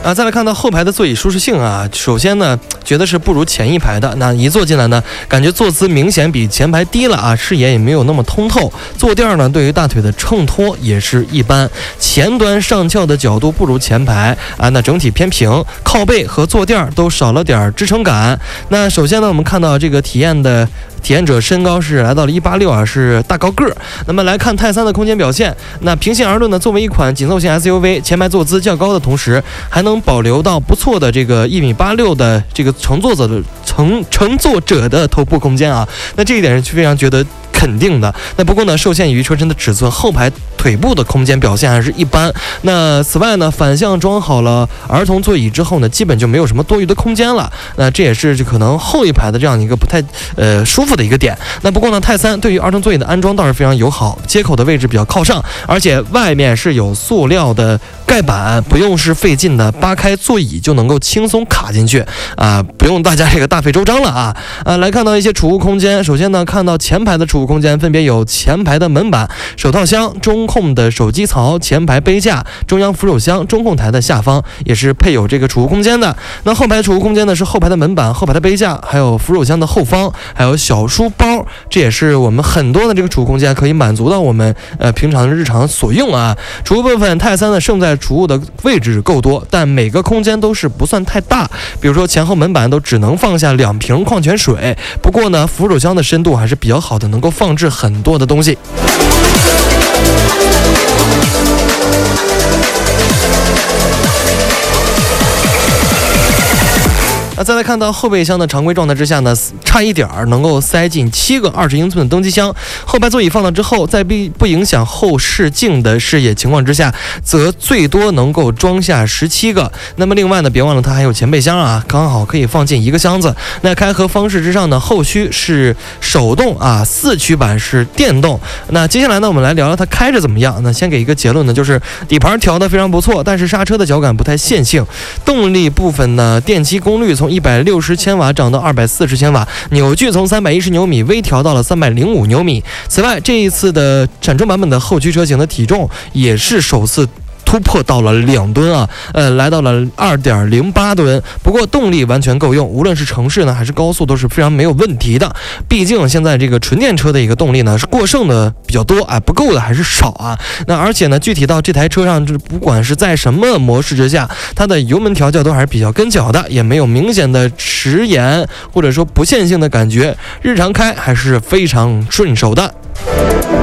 再来看到后排的座椅舒适性啊，首先呢，觉得是不如前一排的。那一坐进来呢，感觉坐姿明显比前排低了啊，视野也没有那么通透。坐垫呢，对于大腿的衬托也是一般，前端上翘的角度不如前排啊，那整体偏平，靠背和坐垫都少了点支撑感。那首先呢，我们看到这个体验者身高是来到了186啊，是大高个儿。那么来看泰3的空间表现，那平心而论呢，作为一款紧凑型 SUV， 前排坐姿较高的同时，还能保留到不错的这个1.86米的这个乘坐者的头部空间啊。那这一点是非常觉得肯定的。那不过呢，受限于车身的尺寸，后排腿部的空间表现还是一般。那此外呢，反向装好了儿童座椅之后呢，基本就没有什么多余的空间了。那这也是可能后一排的这样一个不太舒服的一个点。那不过呢，泰3对于儿童座椅的安装倒是非常友好，接口的位置比较靠上，而且外面是有塑料的盖板，不用是费劲的扒开座椅就能够轻松卡进去啊，不用大家这个大费周章了啊。来看到一些储物空间，首先呢，看到前排的储物空间分别有前排的门板、手套箱、中控的手机槽、前排杯架、中央扶手箱、中控台的下方也是配有这个储物空间的。那后排储物空间呢，是后排的门板、后排的杯架，还有扶手箱的后方，还有小书包，这也是我们很多的这个储物空间可以满足到我们平常日常所用啊。储物部分，泰3的胜在储物的位置够多，但每个空间都是不算太大，比如说前后门板都只能放下2瓶矿泉水。不过呢，扶手箱的深度还是比较好的，能够放置很多的东西。再来看到后备箱的常规状态之下呢，差一点能够塞进7个20英寸的登机箱。后排座椅放了之后，在不影响后视镜的视野情况之下，则最多能够装下17个。那么另外呢，别忘了它还有前备箱啊，刚好可以放进1个箱子。那开合方式之上呢，后驱是手动啊，4驱版是电动。那接下来呢，我们来聊聊它开着怎么样。那先给一个结论呢，就是底盘调得非常不错，但是刹车的脚感不太线性。动力部分呢，电机功率从160千瓦涨到240千瓦，扭矩从310牛米微调到了305牛米。此外，这一次的闪充版本的后驱车型的体重也是首次突破到了2吨啊，来到了2.08吨。不过动力完全够用，无论是城市呢还是高速都是非常没有问题的。毕竟现在这个纯电车的一个动力呢是过剩的比较多啊，不够的还是少啊。那而且呢，具体到这台车上，不管是在什么模式之下，它的油门调教都还是比较跟脚的，也没有明显的迟延或者说不线性的感觉，日常开还是非常顺手的。